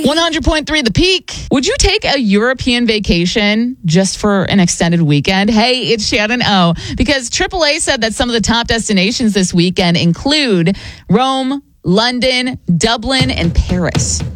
100.3 The Peak. Would you take a European vacation just for an extended weekend? Hey, it's Shannon O. Because AAA said that some of the top destinations this weekend include Rome, London, Dublin, and Paris.